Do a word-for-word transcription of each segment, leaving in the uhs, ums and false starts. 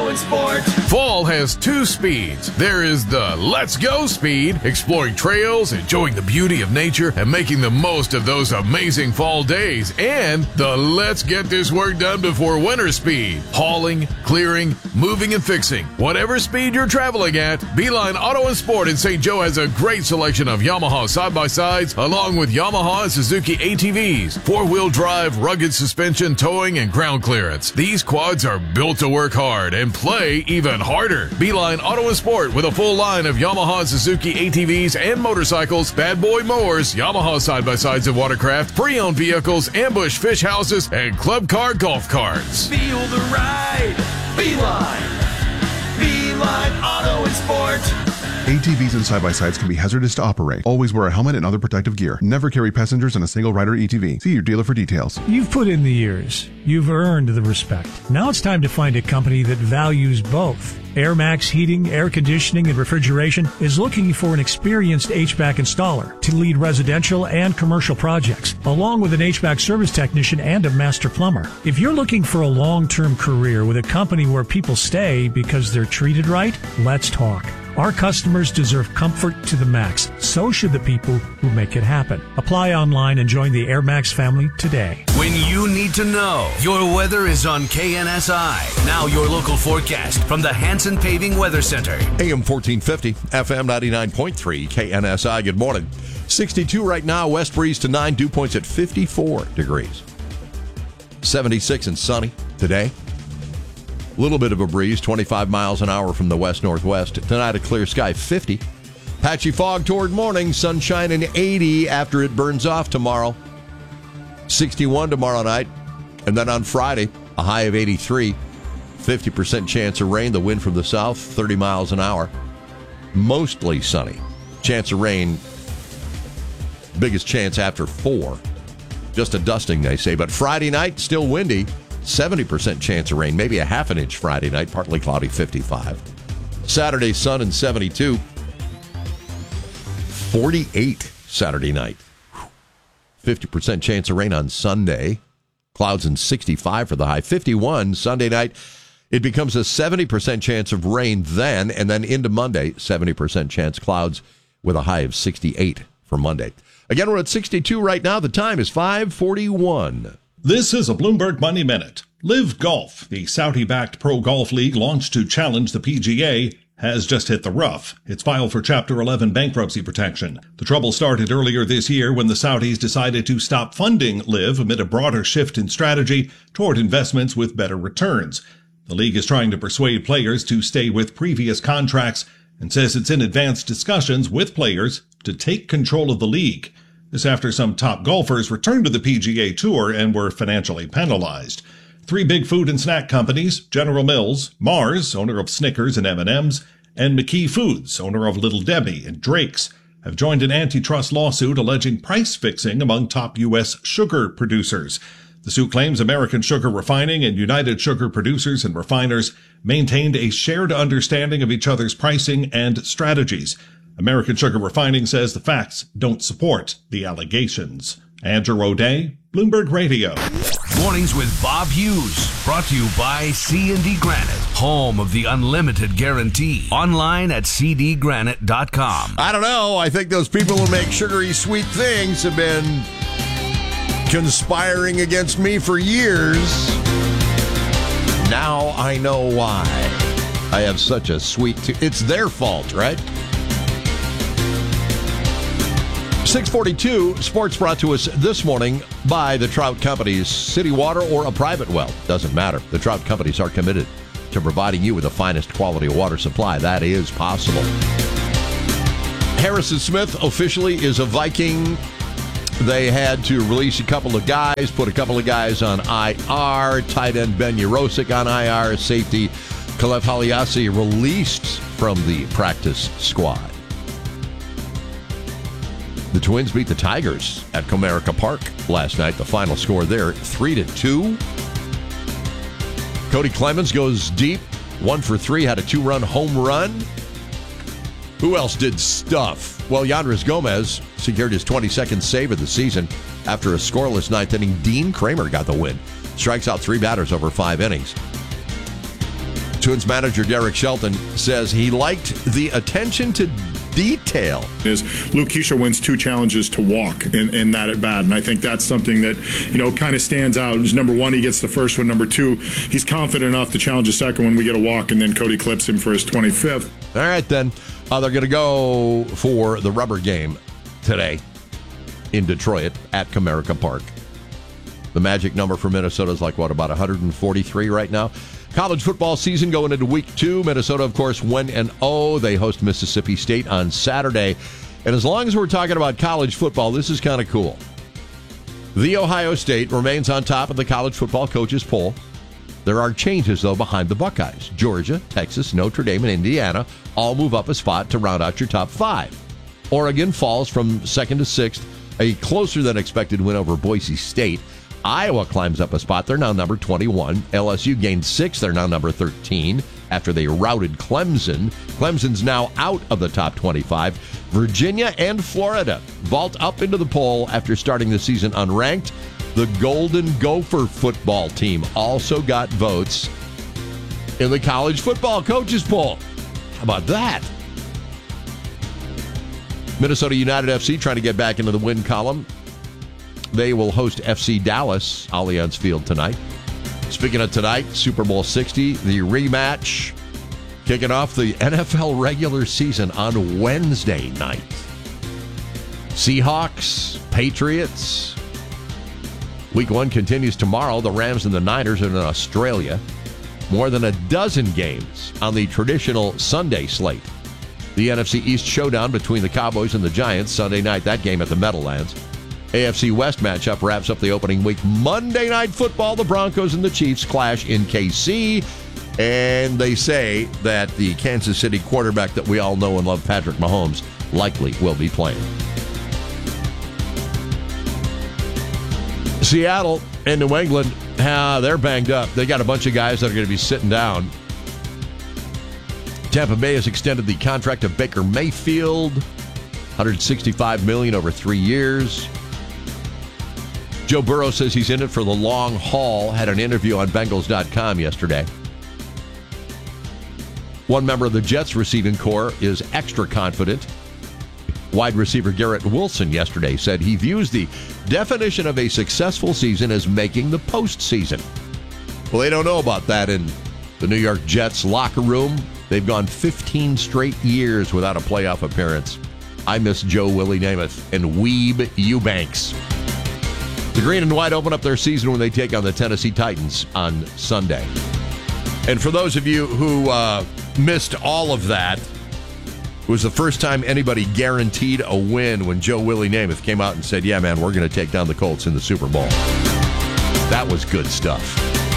and Sport. Fall has two speeds. There is the Let's Go speed, exploring trails, enjoying the beauty of nature, and making the most of those amazing fall days. And the Let's Get This Work Done Before Winter speed, hauling, clearing, moving, and fixing. Whatever speed you're traveling at, Beeline Auto and Sport in Saint Joe has a great selection of Yamaha side-by-sides, along with Yamaha and Suzuki A T Vs, four-wheel drive, rugged suspension, towing, and ground clearance. These quads are built to work hard and play even harder. Beeline Auto and Sport with a full line of Yamaha and Suzuki A T Vs and motorcycles, bad boy mowers, Yamaha side-by-sides and watercraft, pre-owned vehicles, ambush fish houses, and club car golf carts. Feel the ride. Beeline. Beeline Auto and Sport. A T Vs and side-by-sides can be hazardous to operate. Always wear a helmet and other protective gear. Never carry passengers in a single-rider A T V. See your dealer for details. You've put in the years. You've earned the respect. Now it's time to find a company that values both. AirMax Heating, Air Conditioning, and Refrigeration is looking for an experienced H V A C installer to lead residential and commercial projects, along with an H V A C service technician and a master plumber. If you're looking for a long-term career with a company where people stay because they're treated right, let's talk. Our customers deserve comfort to the max. So should the people who make it happen. Apply online and join the AirMax family today. When you need to know, your weather is on K N S I. Now your local forecast from the Hanson Paving Weather Center. A M fourteen fifty, F M ninety-nine point three, K N S I. Good morning. sixty-two right now, west breeze to nine, dew points at fifty-four degrees. seventy-six and sunny today. Little bit of a breeze, twenty-five miles an hour from the west-northwest. Tonight, a clear sky, fifty. Patchy fog toward morning, sunshine and eighty after it burns off tomorrow. sixty-one tomorrow night. And then on Friday, a high of eighty-three. fifty percent chance of rain, the wind from the south, thirty miles an hour. Mostly sunny. Chance of rain, biggest chance after four. Just a dusting, they say. But Friday night, still windy. seventy percent chance of rain, maybe a half an inch Friday night, partly cloudy, fifty-five. Saturday, sun and seventy-two. forty-eight Saturday night. fifty percent chance of rain on Sunday. Clouds and sixty-five for the high. fifty-one Sunday night. It becomes a seventy percent chance of rain then, and then into Monday, seventy percent chance clouds with a high of sixty-eight for Monday. Again, we're at sixty-two right now. The time is five forty-one. This is a Bloomberg Money Minute. Live Golf, the Saudi-backed pro golf league launched to challenge the P G A, has just hit the rough. It's filed for Chapter eleven bankruptcy protection. The trouble started earlier this year when the Saudis decided to stop funding Live amid a broader shift in strategy toward investments with better returns. The league is trying to persuade players to stay with previous contracts and says it's in advanced discussions with players to take control of the league. This after some top golfers returned to the P G A Tour and were financially penalized. Three big food and snack companies, General Mills, Mars, owner of Snickers and M and M's, and McKee Foods, owner of Little Debbie and Drake's, have joined an antitrust lawsuit alleging price fixing among top U S sugar producers. The suit claims American Sugar Refining and United Sugar Producers and Refiners maintained a shared understanding of each other's pricing and strategies. American Sugar Refining says the facts don't support the allegations. Andrew O'Day, Bloomberg Radio. Mornings with Bob Hughes. Brought to you by C and D Granite, home of the unlimited guarantee. Online at c d granite dot com. I don't know. I think those people who make sugary sweet things have been conspiring against me for years. Now I know why. I have such a sweet tooth. It's their fault, right? six forty-two, sports brought to us this morning by the Trout Companies. City water or a private well, doesn't matter. The Trout Companies are committed to providing you with the finest quality water supply. That is possible. Harrison Smith officially is a Viking. They had to release a couple of guys, put a couple of guys on I R. Tight end Ben Yurosek on I R. Safety Khalef Haliassi released from the practice squad. The Twins beat the Tigers at Comerica Park last night. The final score there, three to two. Cody Clemens goes deep, one for three, had a two-run home run. Who else did stuff? Well, Yandres Gomez secured his twenty-second save of the season after a scoreless ninth inning. Dean Kramer got the win. Strikes out three batters over five innings. Twins manager Derek Shelton says he liked the attention to detail. Is Luke Keisha wins two challenges to walk in, in that at bat, and I think that's something that, you know, kind of stands out. Number one, he gets the first one. Number two, he's confident enough to challenge the second one. We get a walk, and then Cody clips him for his twenty-fifth. All right, then. Uh, they're going to go for the rubber game today in Detroit at Comerica Park. The magic number for Minnesota is like, what, about one hundred forty-three right now? College football season going into week two. Minnesota, of course, one and oh. They host Mississippi State on Saturday. And as long as we're talking about college football, this is kind of cool. The Ohio State remains on top of the college football coaches poll. There are changes, though, behind the Buckeyes. Georgia, Texas, Notre Dame, and Indiana all move up a spot to round out your top five. Oregon falls from second to sixth, a closer than expected win over Boise State. Iowa climbs up a spot. They're now number twenty-one. L S U gained six. They're now number thirteen after they routed Clemson. Clemson's now out of the top twenty-five. Virginia and Florida vault up into the poll after starting the season unranked. The Golden Gopher football team also got votes in the college football coaches poll. How about that? Minnesota United F C trying to get back into the win column. They will host F C Dallas, Allianz Field tonight. Speaking of tonight, Super Bowl sixty, the rematch, kicking off the N F L regular season on Wednesday night. Seahawks, Patriots. Week one continues tomorrow. The Rams and the Niners are in Australia. More than a dozen games on the traditional Sunday slate. The N F C East showdown between the Cowboys and the Giants Sunday night. That game at the Meadowlands. A F C West matchup wraps up the opening week. Monday Night Football, the Broncos and the Chiefs clash in K C. And they say that the Kansas City quarterback that we all know and love, Patrick Mahomes, likely will be playing. Seattle and New England, uh, they're banged up. They got a bunch of guys that are going to be sitting down. Tampa Bay has extended the contract of Baker Mayfield, one hundred sixty-five million dollars over three years. Joe Burrow says he's in it for the long haul. Had an interview on Bengals dot com yesterday. One member of the Jets receiving corps is extra confident. Wide receiver Garrett Wilson yesterday said he views the definition of a successful season as making the postseason. Well, they don't know about that in the New York Jets locker room. They've gone fifteen straight years without a playoff appearance. I miss Joe Willie Namath and Weeb Eubanks. The Green and White open up their season when they take on the Tennessee Titans on Sunday. And for those of you who uh, missed all of that, it was the first time anybody guaranteed a win when Joe Willie Namath came out and said, yeah, man, we're going to take down the Colts in the Super Bowl. That was good stuff.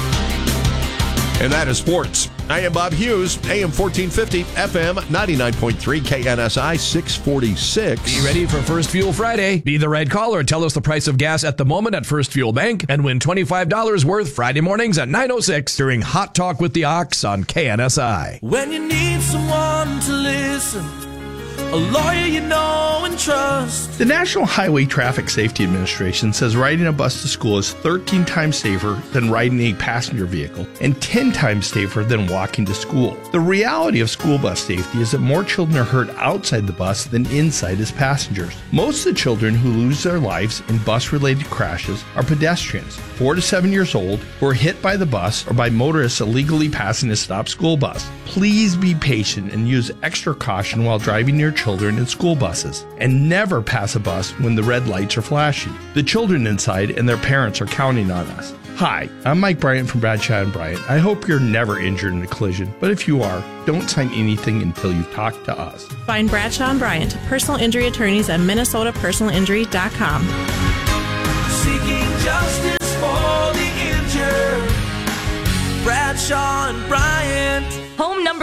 And that is sports. I am Bob Hughes, A M fourteen fifty, F M ninety-nine point three, K N S I six forty-six. Be ready for First Fuel Friday. Be the right caller and tell us the price of gas at the moment at First Fuel Bank and win twenty-five dollars worth Friday mornings at nine oh six during Hot Talk with the Ox on K N S I. When you need someone to listen, a lawyer you know and trust. The National Highway Traffic Safety Administration says riding a bus to school is thirteen times safer than riding a passenger vehicle and ten times safer than walking to school. The reality of school bus safety is that more children are hurt outside the bus than inside as passengers. Most of the children who lose their lives in bus-related crashes are pedestrians, four to seven years old, who are hit by the bus or by motorists illegally passing a stopped school bus. Please be patient and use extra caution while driving your children in school buses, and never pass a bus when the red lights are flashing. The children inside and their parents are counting on us. Hi, I'm Mike Bryant from Bradshaw and Bryant. I hope you're never injured in a collision, but if you are, don't sign anything until you talk to us. Find Bradshaw and Bryant, personal injury attorneys at Minnesota Personal Injury dot com. Seeking justice for the injured. Bradshaw and Bryant. Home number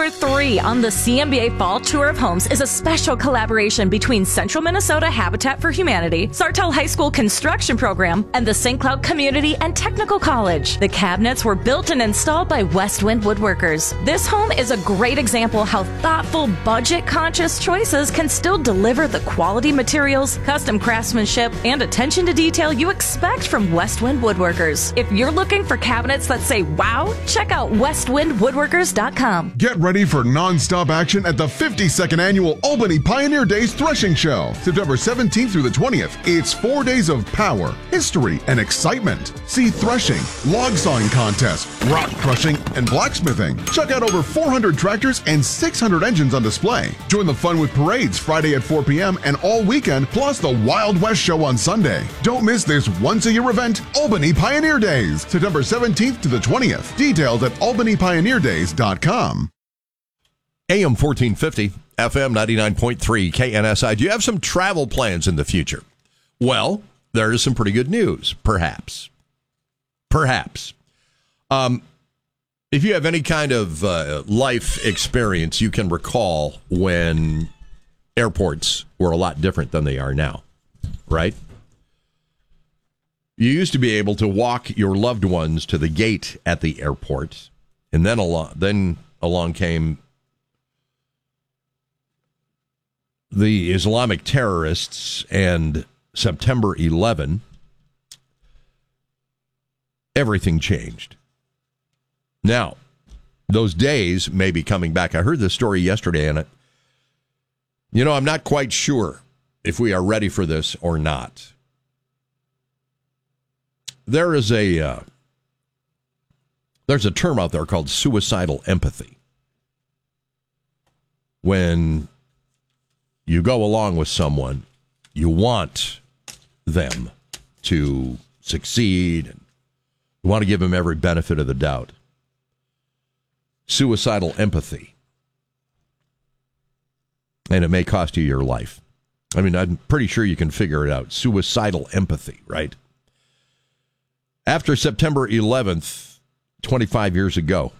Number three on the C M B A Fall Tour of Homes is a special collaboration between Central Minnesota Habitat for Humanity, Sartell High School Construction Program, and the Saint Cloud Community and Technical College. The cabinets were built and installed by Westwind Woodworkers. This home is a great example how thoughtful, budget-conscious choices can still deliver the quality materials, custom craftsmanship, and attention to detail you expect from Westwind Woodworkers. If you're looking for cabinets that say wow, check out westwind woodworkers dot com. Get ready for non-stop action at the fifty-second Annual Albany Pioneer Days Threshing Show, September seventeenth through the twentieth. It's four days of power, history, and excitement. See threshing, log sawing contests, rock crushing, and blacksmithing. Check out over four hundred tractors and six hundred engines on display. Join the fun with parades Friday at four p.m. and all weekend, plus the Wild West Show on Sunday. Don't miss this once-a-year event, Albany Pioneer Days, September seventeenth to the twentieth. Details at albany pioneer days dot com. A M fourteen fifty, F M ninety-nine point three, K N S I. Do you have some travel plans in the future? Well, there is some pretty good news, perhaps. Perhaps. Um, if you have any kind of uh, life experience, you can recall when airports were a lot different than they are now, right? You used to be able to walk your loved ones to the gate at the airport, and then along, then along came the Islamic terrorists and September eleventh. Everything changed. Now, those days may be coming back. I heard this story yesterday, and it, you know, I'm not quite sure if we are ready for this or not. There is a uh, there's a term out there called suicidal empathy. When you go along with someone, you want them to succeed, and you want to give them every benefit of the doubt. Suicidal empathy. And it may cost you your life. I mean, I'm pretty sure you can figure it out. Suicidal empathy, right? After September eleventh, twenty-five years ago,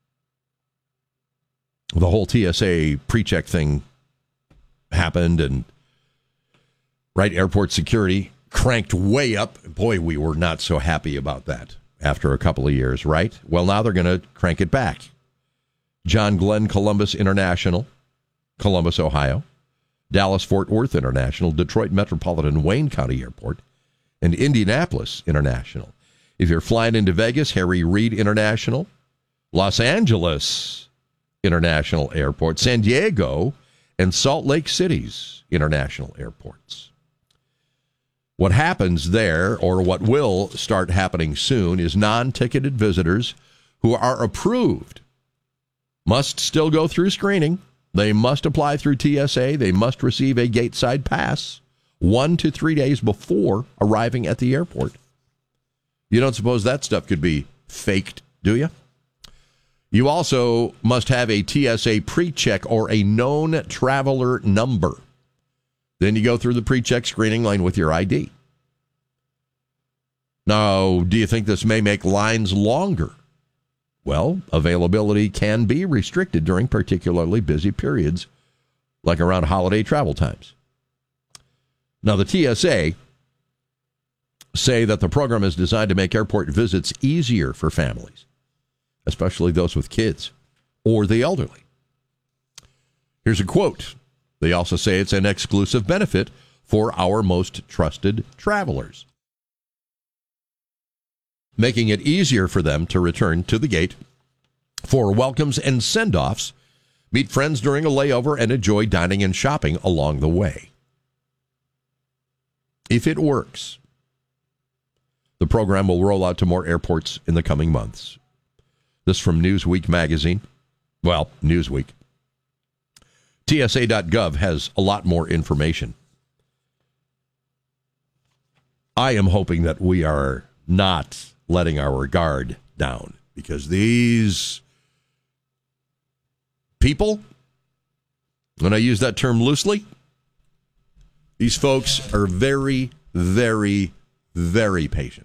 the whole T S A pre-check thing happened, and right, airport security cranked way up. Boy, we were not so happy about that after a couple of years, right? Well, now they're going to crank it back. John Glenn Columbus International, Columbus, Ohio, Dallas Fort Worth International, Detroit Metropolitan Wayne County Airport, and Indianapolis International. If you're flying into Vegas, Harry Reid International, Los Angeles International Airport, San Diego, and Salt Lake City's international airports. What happens there, or what will start happening soon, is non-ticketed visitors who are approved must still go through screening. They must apply through T S A. They must receive a gateside pass one to three days before arriving at the airport. You don't suppose that stuff could be faked, do you? You also must have a T S A pre-check or a known traveler number. Then you go through the pre-check screening line with your I D. Now, do you think this may make lines longer? Well, availability can be restricted during particularly busy periods, like around holiday travel times. Now, the T S A say that the program is designed to make airport visits easier for families, especially those with kids or the elderly. Here's a quote. They also say it's an exclusive benefit for our most trusted travelers, making it easier for them to return to the gate for welcomes and send-offs, meet friends during a layover, and enjoy dining and shopping along the way. If it works, the program will roll out to more airports in the coming months. This from Newsweek magazine. Well, Newsweek. T S A dot gov has a lot more information. I am hoping that we are not letting our guard down, because these people, when I use that term loosely, these folks are very, very, very patient.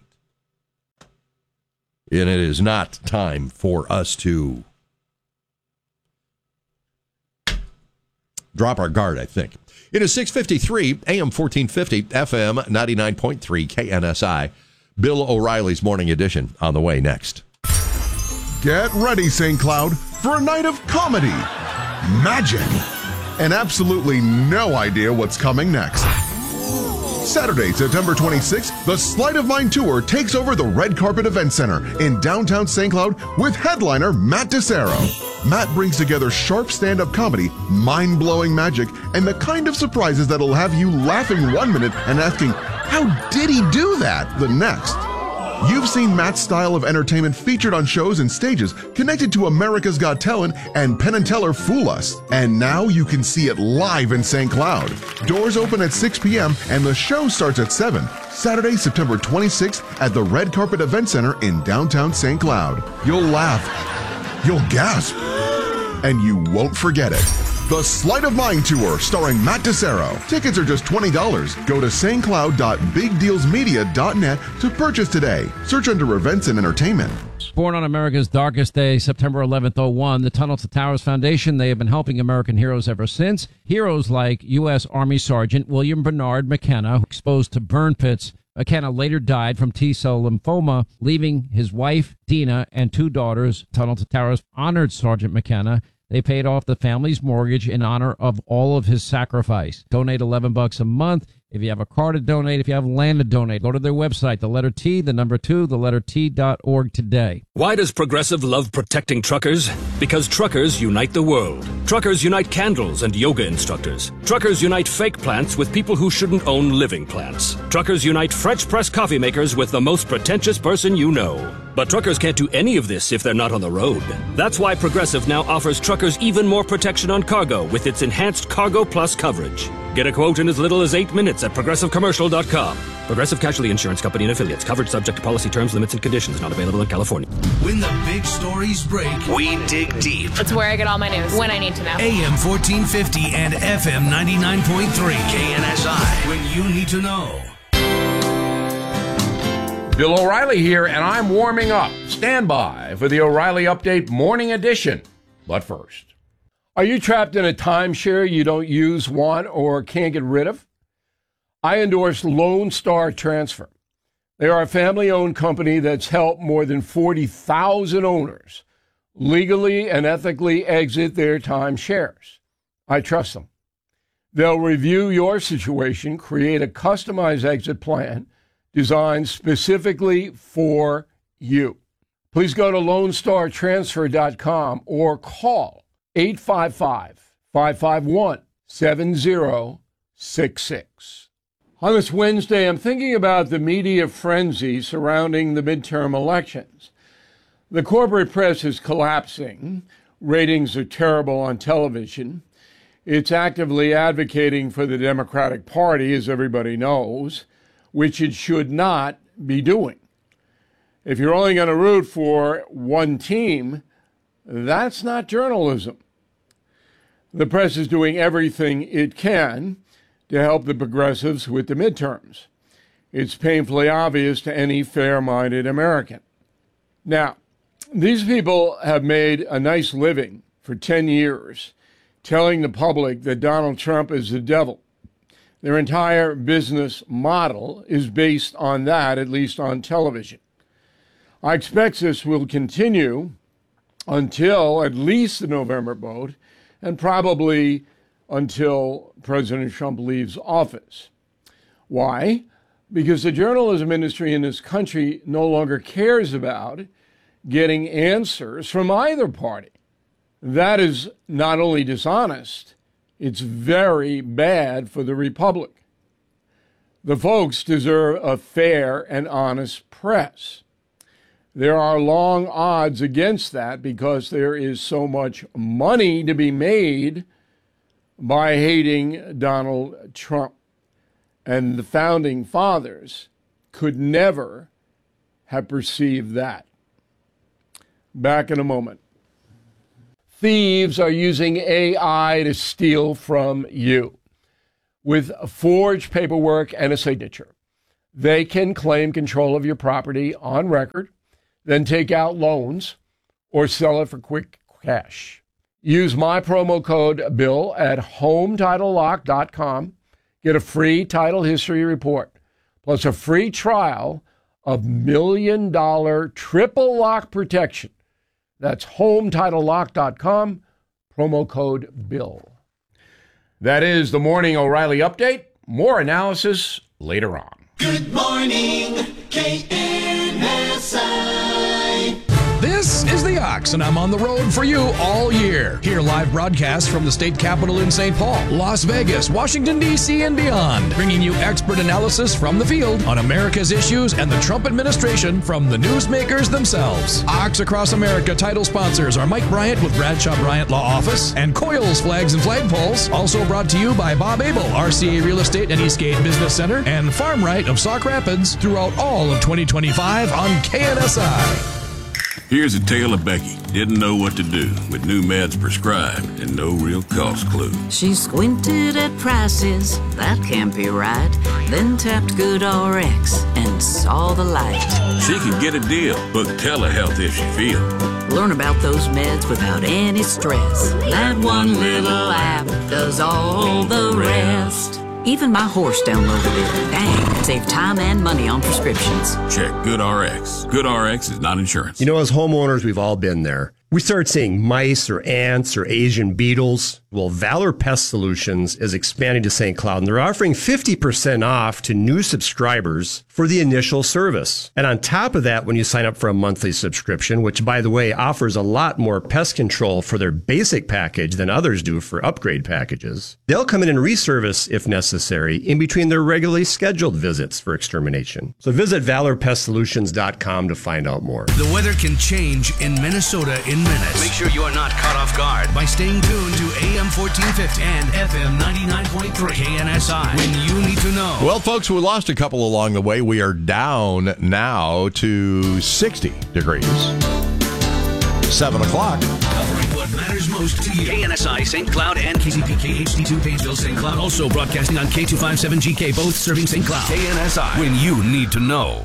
And it is not time for us to drop our guard, I think. It is six fifty-three, A M fourteen fifty, F M ninety-nine point three, K N S I. Bill O'Reilly's Morning Edition on the way next. Get ready, Saint Cloud, for a night of comedy, magic, and absolutely no idea what's coming next. Saturday, September twenty-sixth, the Sleight of Mind Tour takes over the Red Carpet Event Center in downtown Saint Cloud with headliner Matt DeSero. Matt brings together sharp stand-up comedy, mind-blowing magic, and the kind of surprises that'll have you laughing one minute and asking, how did he do that, the next? You've seen Matt's style of entertainment featured on shows and stages connected to America's Got Talent and Penn and Teller Fool Us. And now you can see it live in Saint Cloud. Doors open at six p.m. and the show starts at seven. Saturday, September twenty-sixth at the Red Carpet Event Center in downtown Saint Cloud. You'll laugh, you'll gasp, and you won't forget it. The Sleight of Mind Tour, starring Matt DeSero. Tickets are just twenty dollars. Go to st cloud dot big deals media dot net to purchase today. Search under events and entertainment. Born on America's darkest day, September eleventh, oh one, the Tunnel to Towers Foundation, they have been helping American heroes ever since. Heroes like U S. Army Sergeant William Bernard McKenna, exposed to burn pits. McKenna later died from T-cell lymphoma, leaving his wife, Dina, and two daughters. Tunnel to Towers honored Sergeant McKenna. They paid off the family's mortgage in honor of all of his sacrifice. Donate eleven bucks a month. If you have a car to donate, if you have land to donate, go to their website, the letter T, the number two, the letter T dot org today. Why does Progressive love protecting truckers? Because truckers unite the world. Truckers unite candles and yoga instructors. Truckers unite fake plants with people who shouldn't own living plants. Truckers unite French press coffee makers with the most pretentious person you know. But truckers can't do any of this if they're not on the road. That's why Progressive now offers truckers even more protection on cargo with its enhanced Cargo Plus coverage. Get a quote in as little as eight minutes at progressive commercial dot com. Progressive Casualty Insurance Company and Affiliates. Coverage subject to policy terms, limits, and conditions. Not available in California. When the big stories break, we dig deep. It's where I get all my news, when I need to know. A M fourteen fifty and F M ninety-nine point three K N S I. When you need to know. Bill O'Reilly here, and I'm warming up. Stand by for the O'Reilly Update Morning Edition. But first, are you trapped in a timeshare you don't use, want, or can't get rid of? I endorse Lone Star Transfer. They are a family-owned company that's helped more than forty thousand owners legally and ethically exit their timeshares. I trust them. They'll review your situation, create a customized exit plan designed specifically for you. Please go to lone star transfer dot com or call eight five five, five five one, seven zero six six. On this Wednesday, I'm thinking about the media frenzy surrounding the midterm elections. The corporate press is collapsing. Ratings are terrible on television. It's actively advocating for the Democratic Party, as everybody knows, which it should not be doing. If you're only going to root for one team, that's not journalism. The press is doing everything it can to help the progressives with the midterms. It's painfully obvious to any fair-minded American. Now, these people have made a nice living for ten years telling the public that Donald Trump is the devil. Their entire business model is based on that, at least on television. I expect this will continue until at least the November vote, and probably until President Trump leaves office. Why? Because the journalism industry in this country no longer cares about getting answers from either party. That is not only dishonest, it's very bad for the republic. The folks deserve a fair and honest press. There are long odds against that because there is so much money to be made by hating Donald Trump. And the founding fathers could never have perceived that. Back in a moment. Thieves are using A I to steal from you. With forged paperwork and a signature, they can claim control of your property on record, then take out loans or sell it for quick cash. Use my promo code BILL at home title lock dot com. Get a free title history report, plus a free trial of million dollar triple lock protection. That's home title lock dot com, promo code BILL. That is the Morning O'Reilly Update. More analysis later on. Good morning, K N S I. This is the Ox, and I'm on the road for you all year. Hear live broadcasts from the state capitol in Saint Paul, Las Vegas, Washington, D C, and beyond, bringing you expert analysis from the field on America's issues and the Trump administration from the newsmakers themselves. Ox Across America title sponsors are Mike Bryant with Bradshaw Bryant Law Office and Coyle's Flags and Flagpoles. Also brought to you by Bob Abel, R C A Real Estate and Eastgate Business Center, and Farm Right of Sauk Rapids throughout all of twenty twenty-five on K N S I. Here's a tale of Becky. Didn't know what to do with new meds prescribed and no real cost clue. She squinted at prices, that can't be right. Then tapped GoodRx and saw the light. She could get a deal. Book telehealth if she feel. Learn about those meds without any stress. That one little app does all the rest. Even my horse downloaded it. Dang, save time and money on prescriptions. Check GoodRx. GoodRx is not insurance. You know, as homeowners, we've all been there. We start seeing mice or ants or Asian beetles. Well, Valor Pest Solutions is expanding to Saint Cloud, and they're offering fifty percent off to new subscribers for the initial service. And on top of that, when you sign up for a monthly subscription, which, by the way, offers a lot more pest control for their basic package than others do for upgrade packages, they'll come in and reservice if necessary in between their regularly scheduled visits for extermination. So visit valor pest solutions dot com to find out more. The weather can change in Minnesota in minutes. Make sure you are not caught off guard by staying tuned to A M fourteen fifty and F M ninety-nine point three K N S I when you need to know. Well, folks, we lost a couple along the way. We are down now to sixty degrees. seven o'clock. Covering what matters most to you. K N S I, Saint Cloud, and K C P K H D two Painesville, Saint Cloud. Also broadcasting on K two fifty-seven G K, both serving Saint Cloud. K N S I, when you need to know.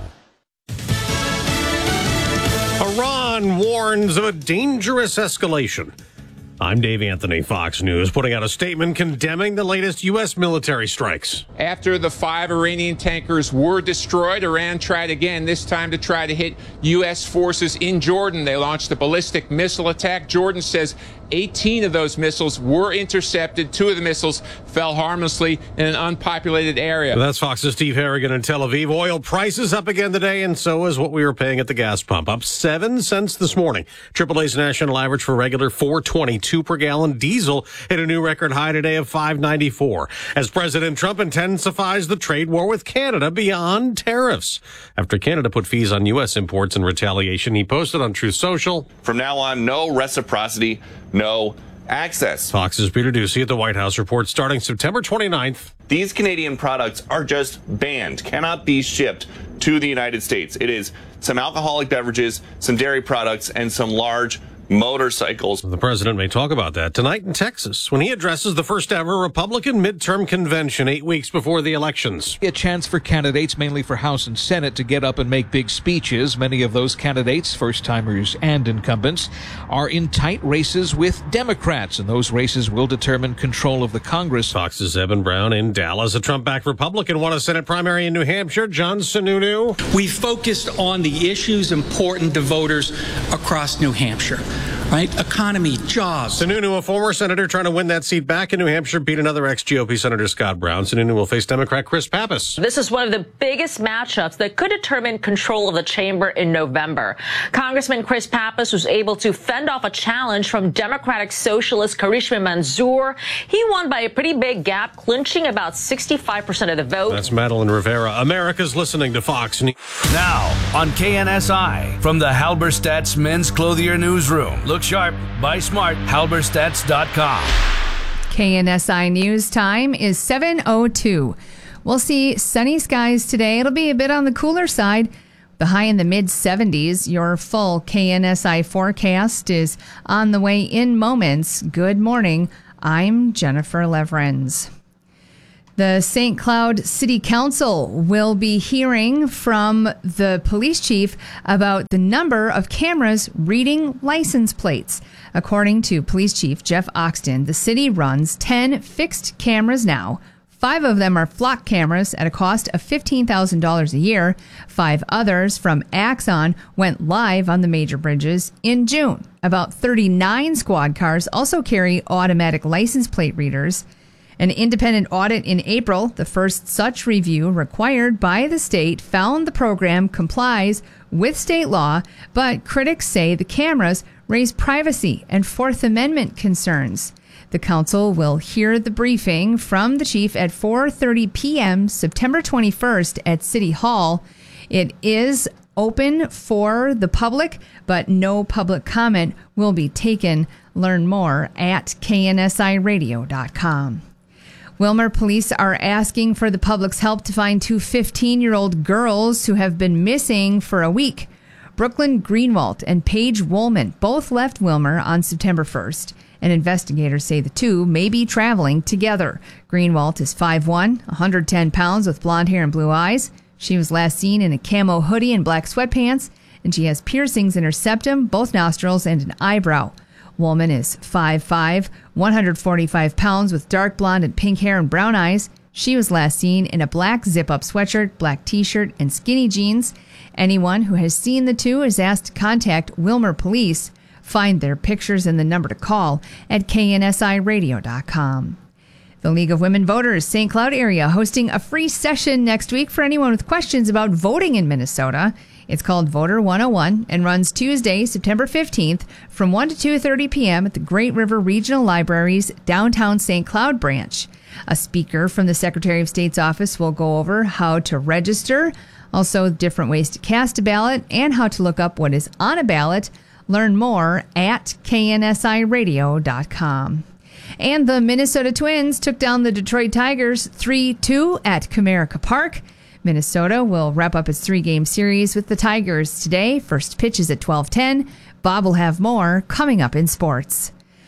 Iran warns of a dangerous escalation. I'm Dave Anthony, Fox News, putting out a statement condemning the latest U S military strikes. After the five Iranian tankers were destroyed, Iran tried again, this time to try to hit U S forces in Jordan. They launched a ballistic missile attack. Jordan says eighteen of those missiles were intercepted. Two of the missiles fell harmlessly in an unpopulated area. That's Fox's Steve Harrigan in Tel Aviv. Oil prices up again today, and so is what we were paying at the gas pump. Up seven cents this morning. Triple A's national average for regular four twenty-two per gallon. Diesel hit a new record high today of five ninety-four. As President Trump intensifies the trade war with Canada beyond tariffs. After Canada put fees on U S imports in retaliation, he posted on Truth Social. From now on, no reciprocity, no access. Fox's Peter Ducey at the White House reports starting September twenty-ninth. These Canadian products are just banned, cannot be shipped to the United States. It is some alcoholic beverages, some dairy products, and some large motorcycles. The president may talk about that tonight in Texas when he addresses the first ever Republican midterm convention eight weeks before the elections. A chance for candidates, mainly for House and Senate, to get up and make big speeches. Many of those candidates, first-timers and incumbents, are in tight races with Democrats, and those races will determine control of the Congress. Fox's Evan Brown in Dallas. A Trump-backed Republican won a Senate primary in New Hampshire. John Sununu. We focused on the issues important to voters across New Hampshire. Right? Economy, jobs. Sununu, a former senator trying to win that seat back in New Hampshire, beat another ex-G O P Senator Scott Brown. Sununu will face Democrat Chris Pappas. This is one of the biggest matchups that could determine control of the chamber in November. Congressman Chris Pappas was able to fend off a challenge from Democratic Socialist Karishma Manzoor. He won by a pretty big gap, clinching about sixty-five percent of the vote. That's Madeline Rivera. America's listening to Fox. Now on K N S I from the Halberstadt's Men's Clothier Newsroom. Look sharp, buy smart, halberstadts dot com. K N S I News time is seven oh two. We'll see sunny skies today. It'll be a bit on the cooler side. The high in the mid seventies. Your full K N S I forecast is on the way in moments. Good morning. I'm Jennifer Leverens. The Saint Cloud City Council will be hearing from the police chief about the number of cameras reading license plates. According to Police Chief Jeff Oxton, the city runs ten fixed cameras now. Five of them are flock cameras at a cost of fifteen thousand dollars a year. Five others from Axon went live on the major bridges in June. About thirty-nine squad cars also carry automatic license plate readers. An independent audit in April, the first such review required by the state, found the program complies with state law, but critics say the cameras raise privacy and Fourth Amendment concerns. The council will hear the briefing from the chief at four thirty p.m. September twenty-first at City Hall. It is open for the public, but no public comment will be taken. Learn more at K N S I radio dot com. Willmar police are asking for the public's help to find two fifteen-year-old girls who have been missing for a week. Brooklyn Greenwald and Paige Woolman both left Willmar on September first, and investigators say the two may be traveling together. Greenwald is five one, one hundred ten pounds with blonde hair and blue eyes. She was last seen in a camo hoodie and black sweatpants, and she has piercings in her septum, both nostrils, and an eyebrow. Woolman is five five, one hundred forty-five pounds with dark blonde and pink hair and brown eyes. She was last seen in a black zip-up sweatshirt, black t-shirt, and skinny jeans. Anyone who has seen the two is asked to contact Willmar Police. Find their pictures and the number to call at K N S I radio dot com. The League of Women Voters Saint Cloud area hosting a free session next week for anyone with questions about voting in Minnesota. It's called Voter one oh one and runs Tuesday, September fifteenth from one to two thirty p.m. at the Great River Regional Library's downtown Saint Cloud branch. A speaker from the Secretary of State's office will go over how to register, also different ways to cast a ballot, and how to look up what is on a ballot. Learn more at K N S I radio dot com. And the Minnesota Twins took down the Detroit Tigers three two at Comerica Park. Minnesota will wrap up its three-game series with the Tigers today. First pitch is at twelve ten. Bob will have more coming up in sports.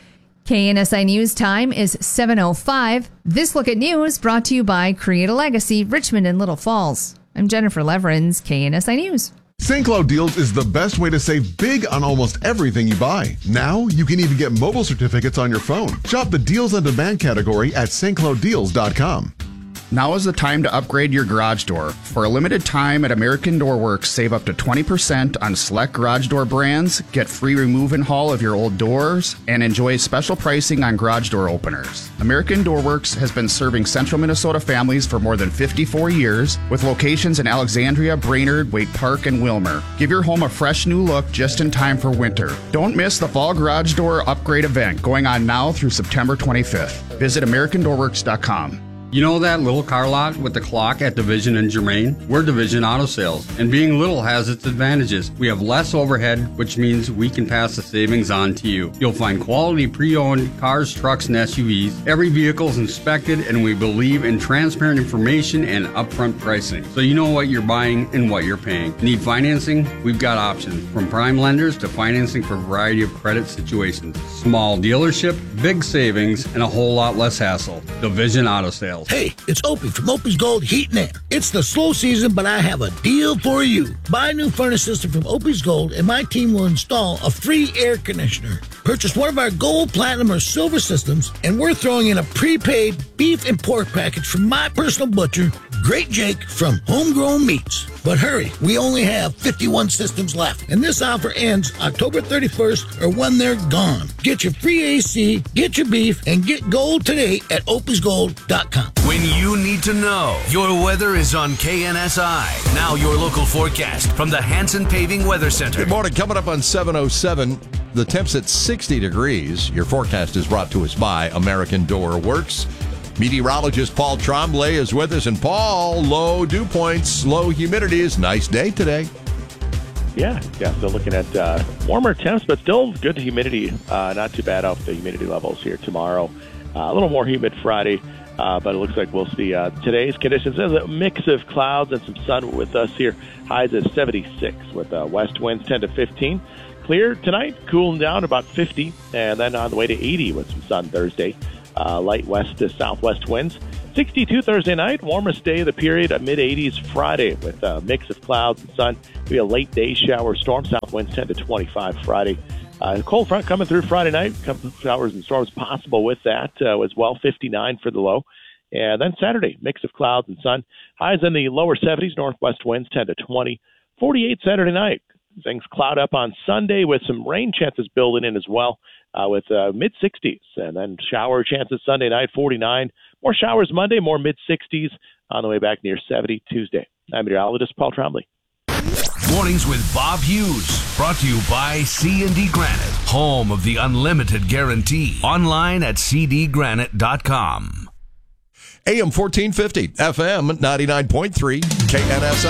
K N S I News time is seven oh five. This Look at News brought to you by Create a Legacy, Richmond and Little Falls. I'm Jennifer Leverins, K N S I News. Saint Cloud Deals is the best way to save big on almost everything you buy. Now, you can even get mobile certificates on your phone. Shop the Deals on Demand category at St Cloud Deals dot com. Now is the time to upgrade your garage door. For a limited time at American Door Works, save up to twenty percent on select garage door brands, get free remove and haul of your old doors, and enjoy special pricing on garage door openers. American Door Works has been serving central Minnesota families for more than fifty-four years, with locations in Alexandria, Brainerd, Wake Park, and Willmar. Give your home a fresh new look just in time for winter. Don't miss the fall garage door upgrade event going on now through September twenty-fifth. Visit American Door Works dot com. You know that little car lot with the clock at Division and Germain? We're Division Auto Sales, and being little has its advantages. We have less overhead, which means we can pass the savings on to you. You'll find quality pre-owned cars, trucks, and S U Vs. Every vehicle is inspected, and we believe in transparent information and upfront pricing, so you know what you're buying and what you're paying. Need financing? We've got options, from prime lenders to financing for a variety of credit situations. Small dealership, big savings, and a whole lot less hassle. Division Auto Sales. Hey, it's Opie from Opie's Gold Heat and Air. It's the slow season, but I have a deal for you. Buy a new furnace system from Opie's Gold, and my team will install a free air conditioner. Purchase one of our gold, platinum, or silver systems, and we're throwing in a prepaid beef and pork package from my personal butcher, Great Jake from Homegrown Meats. But hurry, we only have fifty-one systems left, and this offer ends October thirty-first or when they're gone. Get your free A C, get your beef, and get gold today at Opies Gold dot com. When you need to know, your weather is on K N S I. Now your local forecast from the Hanson Paving Weather Center. Good morning. Coming up on seven oh seven, the temps at sixty degrees. Your forecast is brought to us by American Door Works. Meteorologist Paul Tremblay is with us. And Paul, low dew points, low humidities. Nice day today. Yeah, yeah, still looking at uh, warmer temps, but still good humidity. Uh, not too bad off the humidity levels here tomorrow. Uh, a little more humid Friday, uh, but it looks like we'll see uh, today's conditions. There's a mix of clouds and some sun with us here. Highs at seventy-six with uh, west winds ten to fifteen. Clear tonight, cooling down about fifty, and then on the way to eighty with some sun Thursday. Uh, light west to southwest winds. sixty-two Thursday night, warmest day of the period, a mid-eighties Friday with a mix of clouds and sun. Maybe a late day shower storm, south winds ten to twenty-five Friday. Uh, cold front coming through Friday night, couple of showers and storms possible with that uh, as well, fifty-nine for the low. And then Saturday, mix of clouds and sun. Highs in the lower seventies, northwest winds ten to twenty. forty-eight Saturday night. Things cloud up on Sunday with some rain chances building in as well uh, with uh, mid-sixties. And then shower chances Sunday night, forty-nine. More showers Monday, more mid-sixties on the way back near seventy Tuesday. I'm meteorologist Paul Trombley. Mornings with Bob Hughes, brought to you by C and D Granite, home of the unlimited guarantee. Online at c d granite dot com. A M fourteen fifty, F M ninety-nine point three, K N S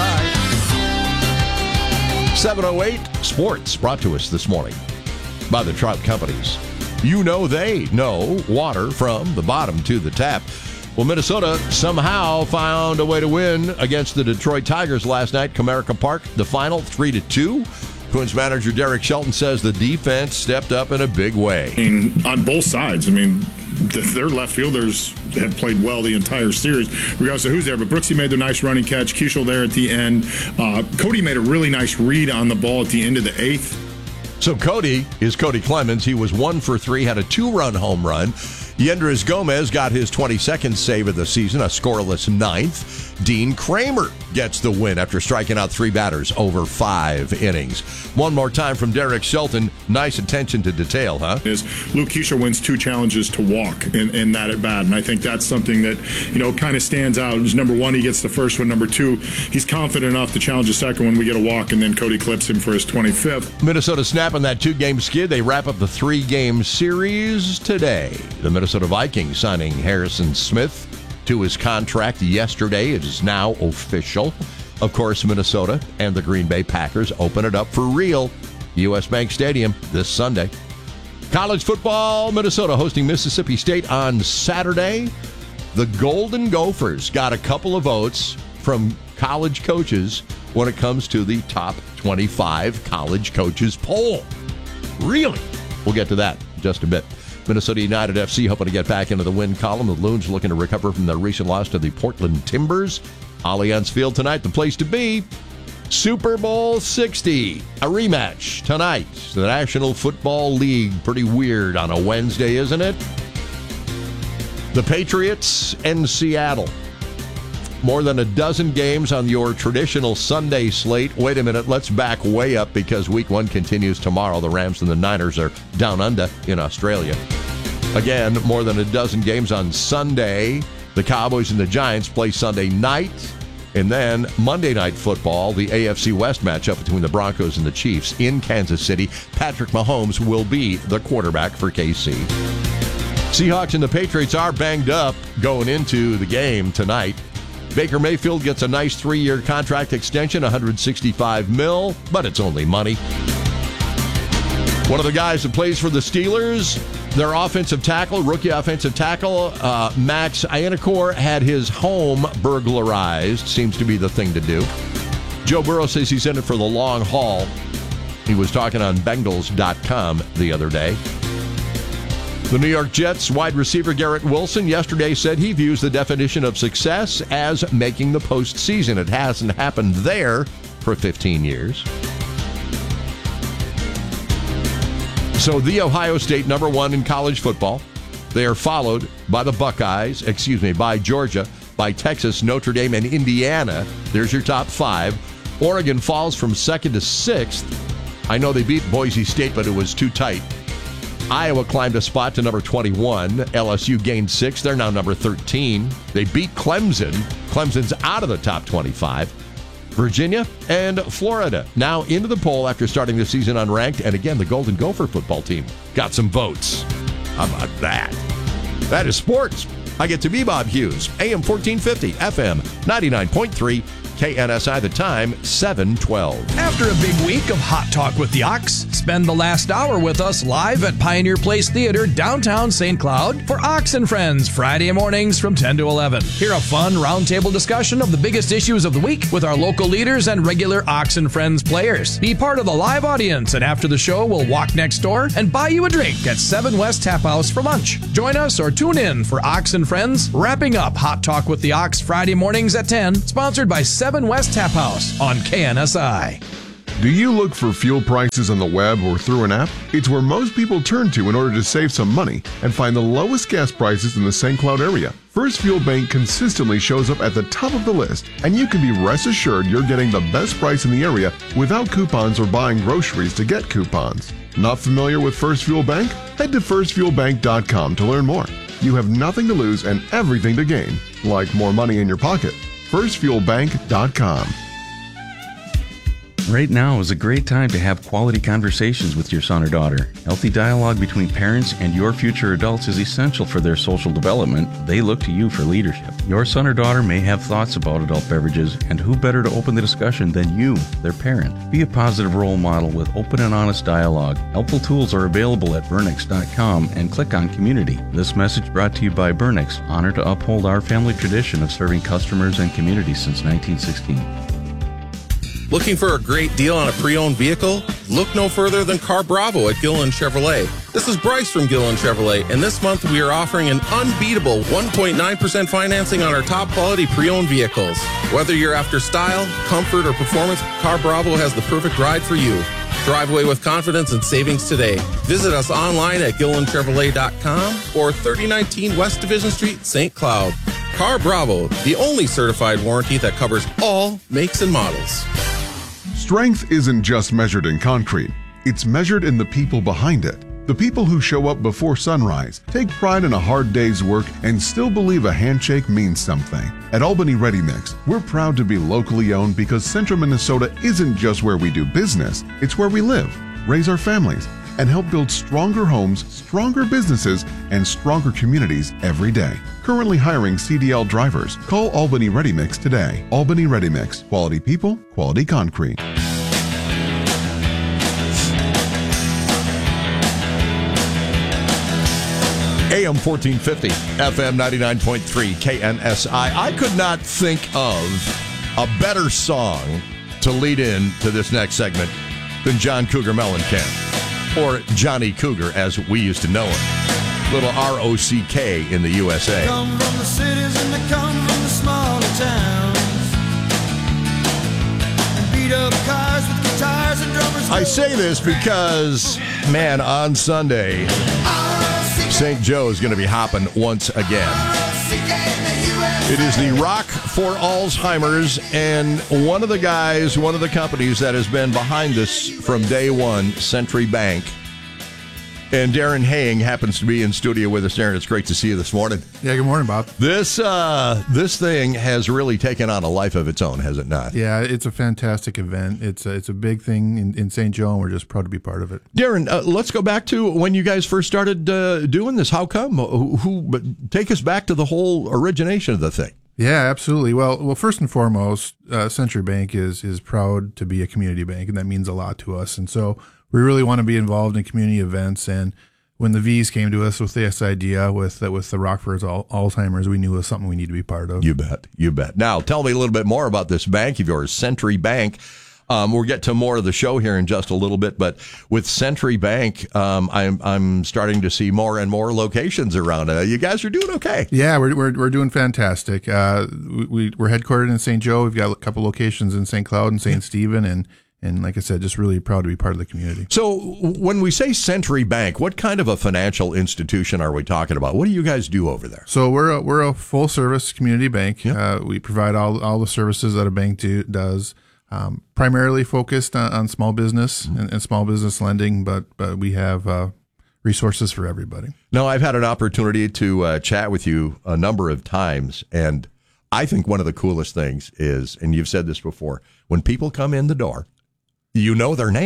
I. seven oh eight Sports, brought to us this morning by the Trout Companies. You know they know water from the bottom to the tap. Well, Minnesota somehow found a way to win against the Detroit Tigers last night, Comerica Park. The final, three to two. Twins manager Derek Shelton says the defense stepped up in a big way. I mean, on both sides. I mean, their left fielders have played well the entire series, regardless of who's there. But Brooksy made the nice running catch. Kuchel there at the end. Uh, Cody made a really nice read on the ball at the end of the eighth. So Cody is Cody Clemens. He was one for three, had a two-run home run. Yendrys Gomez got his twenty-second save of the season, a scoreless ninth. Dean Kramer gets the win after striking out three batters over five innings. One more time from Derek Shelton. Nice attention to detail, huh? Is Luke Kuechly wins two challenges to walk in, in that at bat, and I think that's something that, you know, kind of stands out. Is number one, he gets the first one. Number two, he's confident enough to challenge the second one. We get a walk, and then Cody clips him for his twenty-fifth. Minnesota snapping that two-game skid. They wrap up the three-game series today. The Minnesota Vikings signing Harrison Smith to his contract yesterday. It is now official. Of course, Minnesota and the Green Bay Packers open it up for real. U S Bank Stadium this Sunday. College football, Minnesota hosting Mississippi State on Saturday. The Golden Gophers got a couple of votes from college coaches when it comes to the top twenty-five college coaches poll. Really? We'll get to that in just a bit. Minnesota United F C hoping to get back into the win column. The Loons looking to recover from their recent loss to the Portland Timbers. Allianz Field tonight, the place to be. Super Bowl sixty, a rematch tonight. The National Football League, pretty weird on a Wednesday, isn't it? The Patriots and Seattle. More than a dozen games on your traditional Sunday slate. Wait a minute, let's back way up because week one continues tomorrow. The Rams and the Niners are down under in Australia. Again, more than a dozen games on Sunday. The Cowboys and the Giants play Sunday night. And then Monday Night Football, the A F C West matchup between the Broncos and the Chiefs in Kansas City. Patrick Mahomes will be the quarterback for K C. Seahawks and the Patriots are banged up going into the game tonight. Baker Mayfield gets a nice three-year contract extension, one hundred sixty-five mil, but it's only money. One of the guys that plays for the Steelers, their offensive tackle, rookie offensive tackle, uh, Max Ianacor, had his home burglarized. Seems to be the thing to do. Joe Burrow says he's in it for the long haul. He was talking on Bengals dot com the other day. The New York Jets wide receiver Garrett Wilson yesterday said he views the definition of success as making the postseason. It hasn't happened there for fifteen years. So the Ohio State number one in college football. They are followed by the Buckeyes, excuse me, by Georgia, by Texas, Notre Dame, and Indiana. There's your top five. Oregon falls from second to sixth. I know they beat Boise State, but it was too tight. Iowa climbed a spot to number twenty-one. L S U gained six. They're now number thirteen. They beat Clemson. Clemson's out of the top twenty-five. Virginia and Florida now into the poll after starting the season unranked. And again, the Golden Gopher football team got some votes. How about that? That is sports. I get to be Bob Hughes. A M fourteen fifty, F M ninety-nine point three, K N S I, the time, seven twelve. After a big week of Hot Talk with the Ox, spend the last hour with us live at Pioneer Place Theater, downtown Saint Cloud, for Ox and Friends, Friday mornings from ten to eleven. Hear a fun roundtable discussion of the biggest issues of the week with our local leaders and regular Ox and Friends players. Be part of the live audience, and after the show, we'll walk next door and buy you a drink at seven West Tap House for lunch. Join us or tune in for Ox and Friends, wrapping up Hot Talk with the Ox Friday mornings at ten, sponsored by seven West Tap House on K N S I. Do you look for fuel prices on the web or through an app? It's where most people turn to in order to save some money and find the lowest gas prices in the Saint Cloud area. First Fuel Bank consistently shows up at the top of the list, and you can be rest assured you're getting the best price in the area without coupons or buying groceries to get coupons. Not familiar with First Fuel Bank? Head to first fuel bank dot com to learn more. You have nothing to lose and everything to gain, like more money in your pocket. first fuel bank dot com. Right now is a great time to have quality conversations with your son or daughter. Healthy dialogue between parents and your future adults is essential for their social development. They look to you for leadership. Your son or daughter may have thoughts about adult beverages, and who better to open the discussion than you, their parent? Be a positive role model with open and honest dialogue. Helpful tools are available at burnix dot com and click on Community. This message brought to you by Burnix, honored to uphold our family tradition of serving customers and communities since nineteen sixteen. Looking for a great deal on a pre-owned vehicle? Look no further than Car Bravo at Gillen Chevrolet. This is Bryce from Gillen Chevrolet, and this month we are offering an unbeatable one point nine percent financing on our top quality pre-owned vehicles. Whether you're after style, comfort, or performance, Car Bravo has the perfect ride for you. Drive away with confidence and savings today. Visit us online at gillen chevrolet dot com or thirty nineteen West Division Street, Saint Cloud. Car Bravo, the only certified warranty that covers all makes and models. Strength isn't just measured in concrete, it's measured in the people behind it. The people who show up before sunrise, take pride in a hard day's work, and still believe a handshake means something. At Albany Ready Mix, we're proud to be locally owned because Central Minnesota isn't just where we do business, it's where we live, raise our families, and help build stronger homes, stronger businesses, and stronger communities every day. Currently hiring C D L drivers. Call Albany Ready Mix today. Albany Ready Mix. Quality people, quality concrete. A M fourteen fifty, F M ninety-nine point three, K N S I. I could not think of a better song to lead in to this next segment than John Cougar Mellencamp, or Johnny Cougar as we used to know him. Little R O C K in the U S A. Come from the cities and they come from the smaller towns. And beat up cars with guitars and drummers. I say this because, man, on Sunday, Saint Joe is going to be hopping once again. It is the Rock for Alzheimer's, and one of the guys, one of the companies that has been behind this from day one, Century Bank. And Darren Haying happens to be in studio with us. Darren, it's great to see you this morning. Yeah, good morning, Bob. This uh, this thing has really taken on a life of its own, has it not? Yeah, it's a fantastic event. It's a, it's a big thing in, in Saint Joe, and we're just proud to be part of it. Darren, uh, let's go back to when you guys first started uh, doing this. How come? Who, who take us back to the whole origination of the thing? Yeah, absolutely. Well, well, first and foremost, uh, Century Bank is is proud to be a community bank, and that means a lot to us. And so we really want to be involved in community events. And when the V's came to us with this idea with uh, with the Rock for Alzheimer's, we knew it was something we need to be part of. You bet. You bet. Now, tell me a little bit more about this bank of yours, Century Bank. Um, we'll get to more of the show here in just a little bit, but with Century Bank, um, I'm I'm starting to see more and more locations around. Uh, you guys are doing okay. Yeah, we're we're, we're doing fantastic. Uh, we we're headquartered in Saint Joe. We've got a couple locations in Saint Cloud and Saint Stephen, and and like I said, just really proud to be part of the community. So when we say Century Bank, what kind of a financial institution are we talking about? What do you guys do over there? So we're a, we're a full service community bank. Yep. Uh, we provide all all the services that a bank do, does. Um, primarily focused on, on small business and, and small business lending, but but we have uh, resources for everybody. Now, I've had an opportunity to uh, chat with you a number of times, and I think one of the coolest things is, and you've said this before, when people come in the door, you know their name.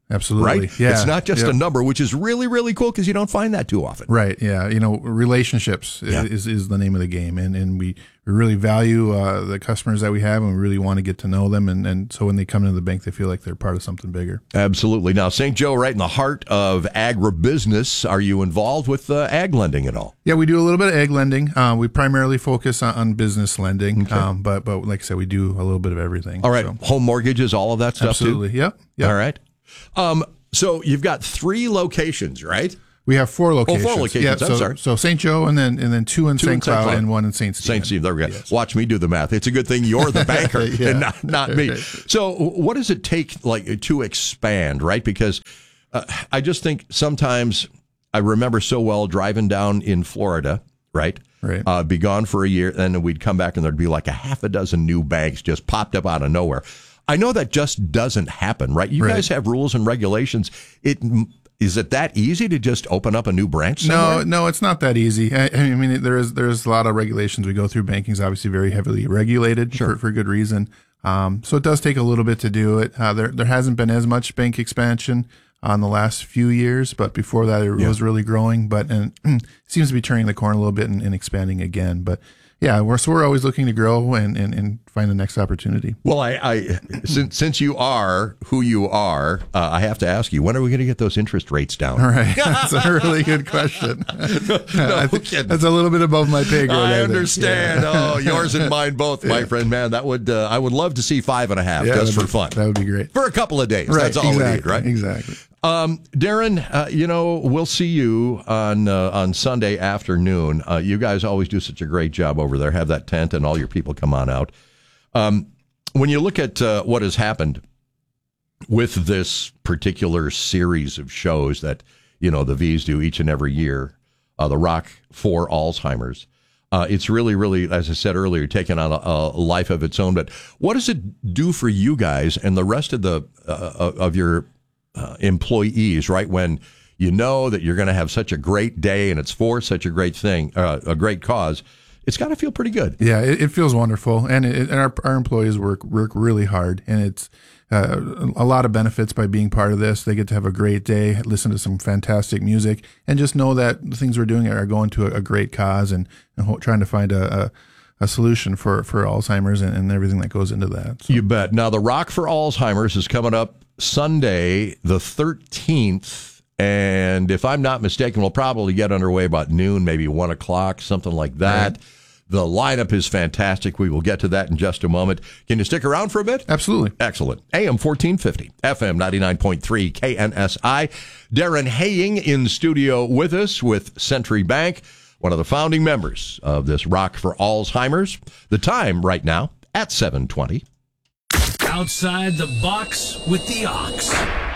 Absolutely. Right? Yeah. It's not just Yep. a number, which is really, really cool because you don't find that too often. Right. Yeah. You know, relationships Yeah. is, is the name of the game. And, and we, we really value uh, the customers that we have, and we really want to get to know them. And, and so when they come into the bank, they feel like they're part of something bigger. Absolutely. Now, Saint Joe, right in the heart of agribusiness, are you involved with uh, ag lending at all? Yeah, we do a little bit of ag lending. Uh, we primarily focus on, on business lending. Okay. Um, but, but like I said, we do a little bit of everything. All right. So. Home mortgages, all of that stuff Absolutely. too? Yep. Yep. All right. Um, so you've got three locations, right? We have four locations. Oh, four locations. Yeah, I'm so, sorry. So Saint Joe, and then and then two in Two in Saint Saint Cloud, Cloud. and one in Saint Stephen. Saint Steve, there we go. Watch me do the math. It's a good thing you're the banker Yeah. and not, not me. So what does it take like to expand, right? Because uh, I just think sometimes I remember so well driving down in Florida, right? Right. Uh, be gone for a year, and then we'd come back and there'd be like a half a dozen new banks just popped up out of nowhere. I know that just doesn't happen, right? You Right. guys have rules and regulations. It Is it that easy to just open up a new branch somewhere? No, no, it's not that easy. I, I mean, there is there's a lot of regulations we go through. Banking's obviously very heavily regulated Sure. for, for good reason. Um, so it does take a little bit to do it. Uh, there there hasn't been as much bank expansion on the last few years, but before that it Yeah. was really growing. But and it seems to be turning the corner a little bit and, and expanding again. But yeah, we're so we're always looking to grow and, and, and find the next opportunity. Well, I, I since since you are who you are, uh, I have to ask you, when are we going to get those interest rates down? All right, that's a really good question. I think that's a little bit above my pay grade. I think. understand. Yeah. Oh, yours and mine both, my Yeah. friend. Man, that would uh, I would love to see five and a half Yeah, just for that'd be- fun. That would be great. For a couple of days. Right, That's all exactly, we need, right? Exactly. Um, Darren, uh, you know, we'll see you on uh, on Sunday afternoon. Uh, you guys always do such a great job over there. Have that tent and all your people come on out. Um, when you look at uh, what has happened with this particular series of shows that, you know, the V's do each and every year, uh, the Rock for Alzheimer's, uh, it's really, really, as I said earlier, taken on a, a life of its own. But what does it do for you guys and the rest of the uh, of your Uh, employees, right? When you know that you're going to have such a great day and it's for such a great thing, uh, a great cause, it's got to feel pretty good. Yeah, it, it feels wonderful, and, it, and our our employees work work really hard, and it's uh, a lot of benefits by being part of this. They get to have a great day, listen to some fantastic music, and just know that the things we're doing are going to a, a great cause, and, and ho- trying to find a, a a solution for for Alzheimer's and, and everything that goes into that. So. You bet. Now, the Rock for Alzheimer's is coming up Sunday, the thirteenth. And if I'm not mistaken, we'll probably get underway about noon, maybe one o'clock, something like that. Right. The lineup is fantastic. We will get to that in just a moment. Can you stick around for a bit? Absolutely. Excellent. A M fourteen fifty, F M ninety-nine point three, K N S I. Darren Haying in studio with us with Century Bank, one of the founding members of this Rock for Alzheimer's. The time right now at seven twenty. Outside the box with the Ox.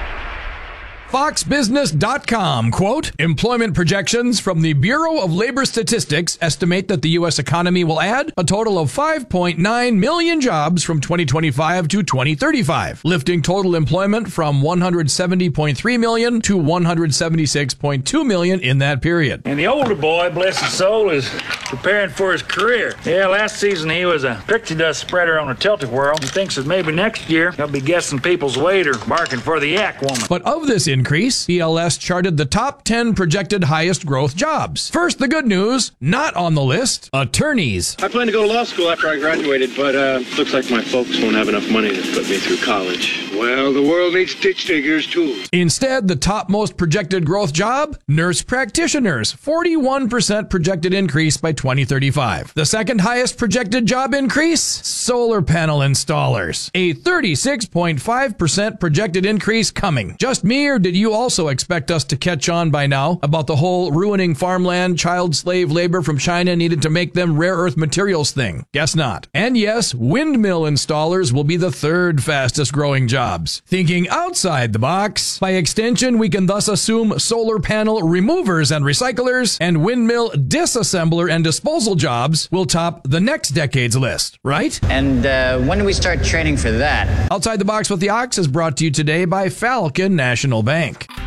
Fox Business dot com, quote, employment projections from the Bureau of Labor Statistics estimate that the U S economy will add a total of five point nine million jobs from twenty twenty-five to twenty thirty-five, lifting total employment from one hundred seventy point three million to one hundred seventy-six point two million in that period. And the older boy, bless his soul, is preparing for his career. Yeah, last season he was a pixie dust spreader on a tilt-a-whirl. He thinks that maybe next year he'll be guessing people's weight or barking for the yak woman. But of this increase, B L S charted the top ten projected highest growth jobs. First, the good news, not on the list, attorneys. I plan to go to law school after I graduated, but uh, looks like my folks won't have enough money to put me through college. Well, the world needs ditch diggers, too. Instead, the top most projected growth job, nurse practitioners, forty-one percent projected increase by twenty thirty-five. The second highest projected job increase, solar panel installers, a thirty-six point five percent projected increase coming. Just me, or did you also expect us to catch on by now about the whole ruining farmland, child slave labor from China needed to make them rare earth materials thing? Guess not. And yes, windmill installers will be the third fastest growing jobs. Thinking outside the box, by extension, we can thus assume solar panel removers and recyclers and windmill disassembler and disposal jobs will top the next decade's list, right? And uh, when do we start training for that? Outside the Box with the Ox is brought to you today by Falcon National Bank.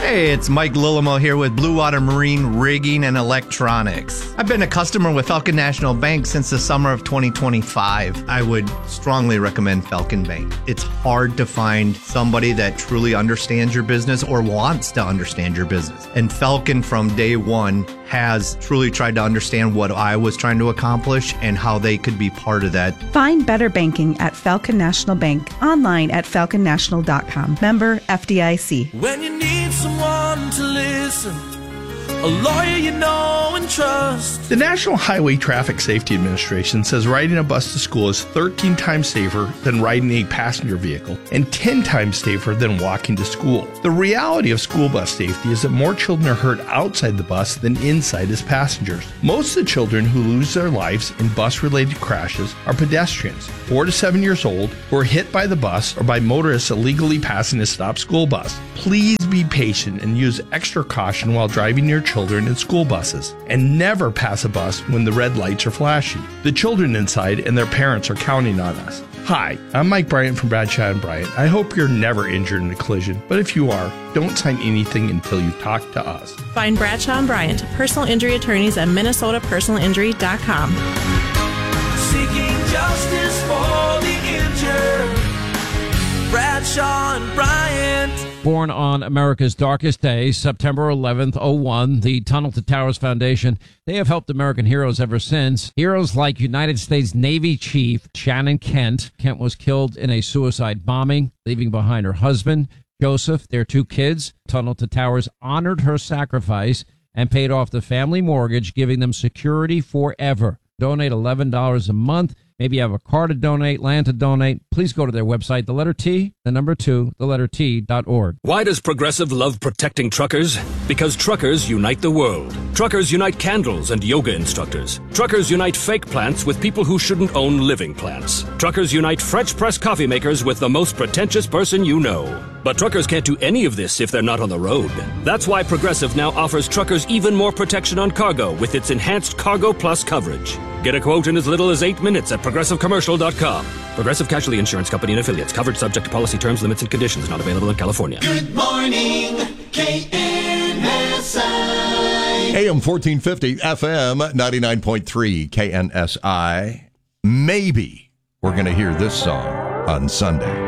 Hey, it's Mike Lillimo here with Blue Water Marine Rigging and Electronics. I've been a customer with Falcon National Bank since the summer of twenty twenty-five. I would strongly recommend Falcon Bank. It's hard to find somebody that truly understands your business or wants to understand your business. And Falcon from day one has truly tried to understand what I was trying to accomplish and how they could be part of that. Find better banking at Falcon National Bank, online at falcon national dot com. Member F D I C. When you need someone to listen, a lawyer you know and trust. The National Highway Traffic Safety Administration says riding a bus to school is thirteen times safer than riding a passenger vehicle and ten times safer than walking to school. The reality of school bus safety is that more children are hurt outside the bus than inside as passengers. Most of the children who lose their lives in bus-related crashes are pedestrians, four to seven years old, who are hit by the bus or by motorists illegally passing a stopped school bus. Please be patient and use extra caution while driving your children in school buses, and never pass a bus when the red lights are flashing. The children inside and their parents are counting on us. Hi, I'm Mike Bryant from Bradshaw and Bryant. I hope you're never injured in a collision, but if you are, don't sign anything until you talk to us. Find Bradshaw and Bryant, personal injury attorneys at minnesota personal injury dot com. Seeking justice for the injured. Bradshaw and Bryant. Born on America's darkest day, September eleventh, oh one, the Tunnel to Towers Foundation, they have helped American heroes ever since. Heroes like United States Navy Chief Shannon Kent. Kent was killed in a suicide bombing, leaving behind her husband, Joseph, their two kids. Tunnel to Towers honored her sacrifice and paid off the family mortgage, giving them security forever. Donate eleven dollars a month. Maybe you have a car to donate, land to donate. Please go to their website, the letter T, the number two, the letter T dot org. Why does Progressive love protecting truckers? Because truckers unite the world. Truckers unite candles and yoga instructors. Truckers unite fake plants with people who shouldn't own living plants. Truckers unite French press coffee makers with the most pretentious person you know. But truckers can't do any of this if they're not on the road. That's why Progressive now offers truckers even more protection on cargo with its enhanced Cargo Plus coverage. Get a quote in as little as eight minutes at progressive commercial dot com. Progressive Casualty Insurance Company and affiliates. Covered subject to policy terms, limits, and conditions. Not available in California. Good morning, K N S I. A M fourteen fifty, F M ninety-nine point three, K N S I. Maybe we're going to hear this song on Sunday.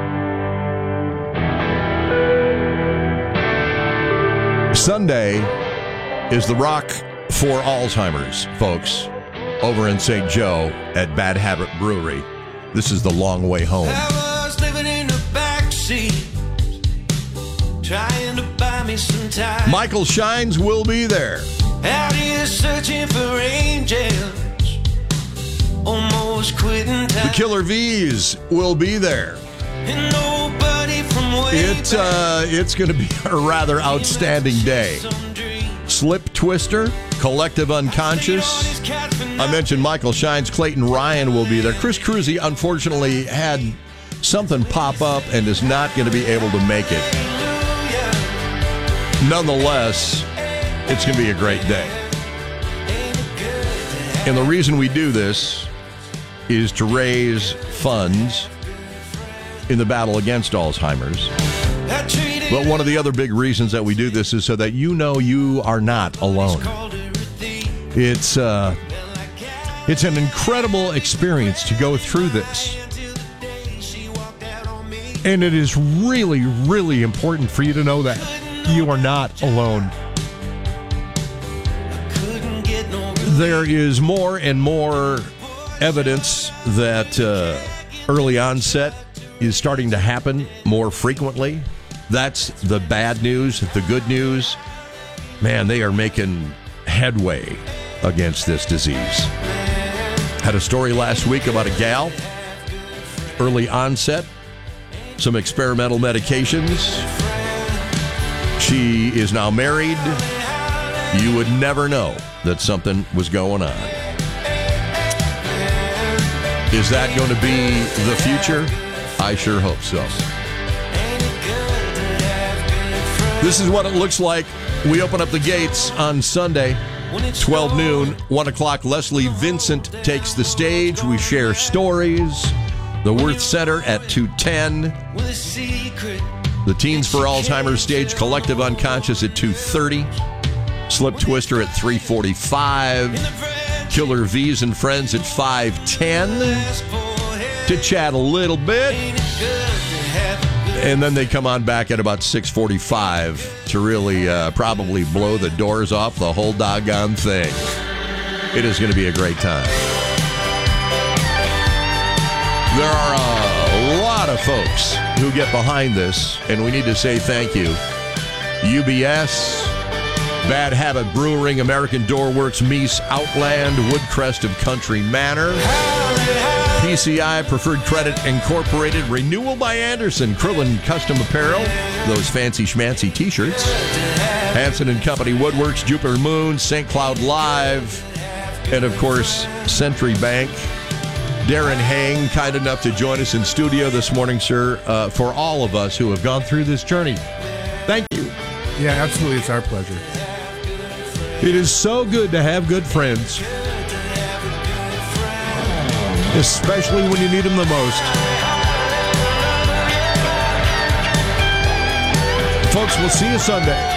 Sunday is the Rock for Alzheimer's, folks, over in Saint Joe at Bad Habit Brewery. This is the long way home. I was living in the backseat, trying to buy me some time. Michael Shines will be there. Out here searching for angels, almost quitting time. The Killer V's will be there. And nobody from way It, uh, it's going to be a rather outstanding day. Slip Twister, Collective Unconscious. I mentioned Michael Shines. Clayton Ryan will be there. Chris Cruzy, unfortunately, had something pop up and is not going to be able to make it. Nonetheless, it's going to be a great day. And the reason we do this is to raise funds in the battle against Alzheimer's. But one of the other big reasons that we do this is so that you know you are not alone. It's uh, it's an incredible experience to go through this. And it is really, really important for you to know that you are not alone. There is more and more evidence that uh, early onset is starting to happen more frequently. That's the bad news. The good news, man, they are making headway against this disease. Had a story last week about a gal, early onset, some experimental medications. She is now married. You would never know that something was going on. Is that going to be the future? I sure hope so. This is what it looks like. We open up the gates on Sunday, twelve noon, one o'clock. Leslie Vincent takes the stage. We share stories. The Worth Center at two ten. The Teens for Alzheimer's stage Collective Unconscious at two thirty. Slip Twister at three forty-five. Killer V's and Friends at five ten. To chat a little bit. And then they come on back at about six forty-five to really uh, probably blow the doors off the whole doggone thing. It is going to be a great time. There are a lot of folks who get behind this, and we need to say thank you. U B S, Bad Habit Brewing, American Doorworks, Meese, Outland, Woodcrest of Country Manor, P C I, Preferred Credit Incorporated, Renewal by Anderson, Krillin Custom Apparel, those fancy schmancy t-shirts, Hanson and Company Woodworks, Jupiter Moon, Saint Cloud Live, and of course, Century Bank. Darren Hang, kind enough to join us in studio this morning, sir, uh, for all of us who have gone through this journey. Thank you. Yeah, absolutely. It's our pleasure. It is so good to have good friends, especially when you need them the most. Folks, we'll see you Sunday.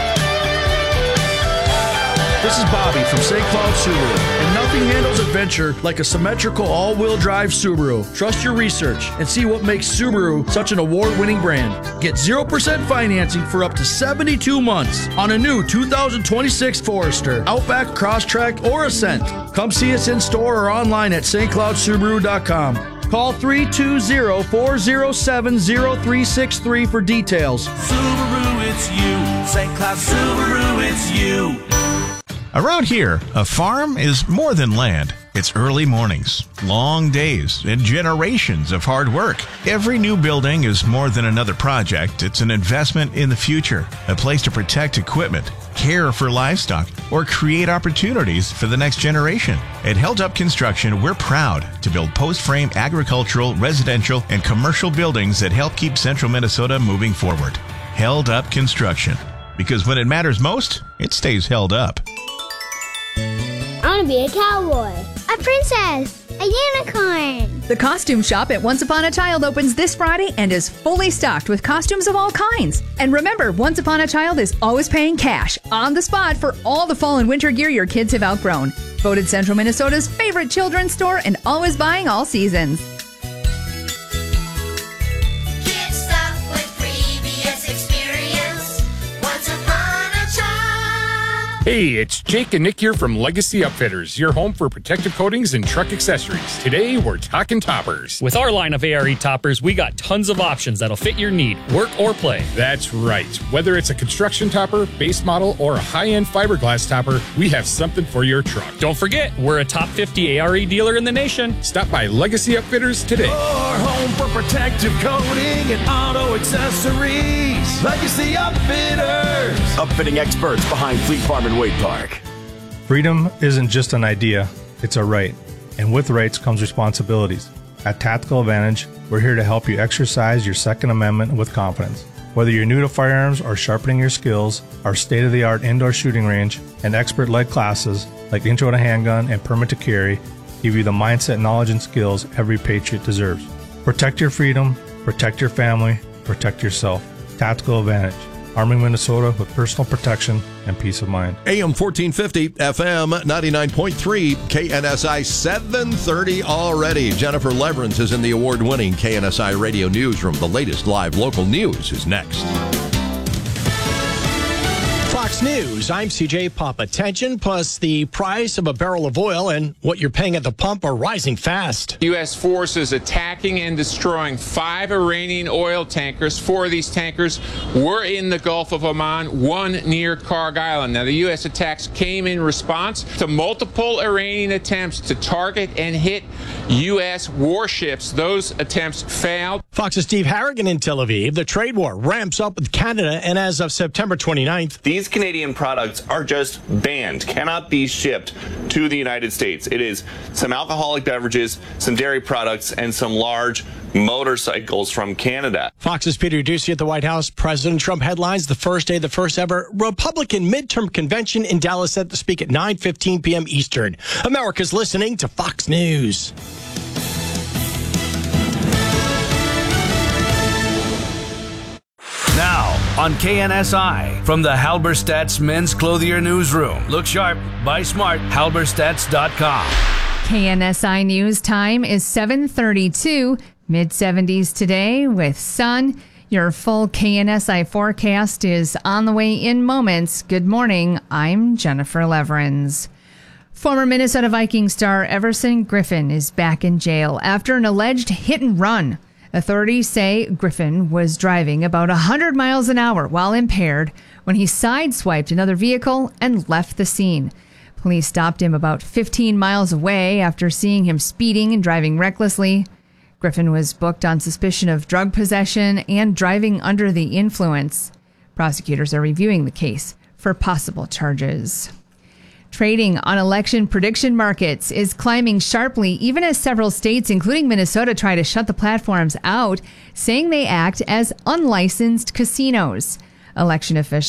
This is Bobby from Saint Cloud Subaru, and nothing handles adventure like a symmetrical all-wheel drive Subaru. Trust your research and see what makes Subaru such an award-winning brand. Get zero percent financing for up to seventy-two months on a new two thousand twenty-six Forester, Outback, Crosstrek, or Ascent. Come see us in store or online at st cloud subaru dot com. Call three two zero, four zero seven, zero three six three for details. Subaru, it's you. Saint Cloud Subaru, it's you. Around here, a farm is more than land. It's early mornings, long days, and generations of hard work. Every new building is more than another project. It's an investment in the future, a place to protect equipment, care for livestock, or create opportunities for the next generation. At Held Up Construction, we're proud to build post-frame agricultural, residential, and commercial buildings that help keep central Minnesota moving forward. Held Up Construction. Because when it matters most, it stays held up. I want to be a cowboy, a princess, a unicorn. The costume shop at Once Upon a Child opens this Friday and is fully stocked with costumes of all kinds. And remember, Once Upon a Child is always paying cash on the spot for all the fall and winter gear your kids have outgrown. Voted Central Minnesota's favorite children's store and always buying all seasons. Hey, it's Jake and Nick here from Legacy Upfitters, your home for protective coatings and truck accessories. Today, we're talking toppers. With our line of A R E toppers, we got tons of options that'll fit your need, work or play. That's right. Whether it's a construction topper, base model, or a high-end fiberglass topper, we have something for your truck. Don't forget, we're a top fifty A R E dealer in the nation. Stop by Legacy Upfitters today. Your home for protective coating and auto accessories. Legacy Upfitters. Upfitting experts behind Fleet Farm and Wade Park. Freedom isn't just an idea, it's a right. And with rights comes responsibilities. At Tactical Advantage, we're here to help you exercise your Second Amendment with confidence. Whether you're new to firearms or sharpening your skills, our state-of-the-art indoor shooting range and expert-led classes like Intro to Handgun and Permit to Carry give you the mindset, knowledge, and skills every patriot deserves. Protect your freedom, protect your family, protect yourself. Tactical Advantage. Arming Minnesota with personal protection and peace of mind. A M fourteen fifty, F M ninety-nine point three, K N S I seven thirty already. Jennifer Leverance is in the award-winning K N S I Radio Newsroom. The latest live local news is next. Fox News, I'm C J Papa. Tension plus the price of a barrel of oil and what you're paying at the pump are rising fast. U S forces attacking and destroying five Iranian oil tankers. Four of these tankers were in the Gulf of Oman, one near Karg Island. Now, the U S attacks came in response to multiple Iranian attempts to target and hit U S warships. Those attempts failed. Fox's Steve Harrigan in Tel Aviv. The trade war ramps up with Canada, and as of September twenty-ninth, these Canadian products are just banned, cannot be shipped to the United States. It is some alcoholic beverages, some dairy products, and some large motorcycles from Canada. Fox's Peter Ducey at the White House. President Trump headlines the first day of the first ever Republican midterm convention in Dallas, set to speak at nine fifteen p.m. Eastern. America's listening to Fox News. Now on K N S I from the Halberstadt's Men's Clothier Newsroom. Look sharp, buy smart, halberstadts dot com. K N S I News time is seven thirty-two, mid seventies today with sun. Your full K N S I forecast is on the way in moments. Good morning. I'm Jennifer Leverins. Former Minnesota Vikings star Everson Griffen is back in jail after an alleged hit and run. Authorities say Griffen was driving about one hundred miles an hour while impaired when he sideswiped another vehicle and left the scene. Police stopped him about fifteen miles away after seeing him speeding and driving recklessly. Griffen was booked on suspicion of drug possession and driving under the influence. Prosecutors are reviewing the case for possible charges. Trading on election prediction markets is climbing sharply, even as several states, including Minnesota, try to shut the platforms out, saying they act as unlicensed casinos. Election officials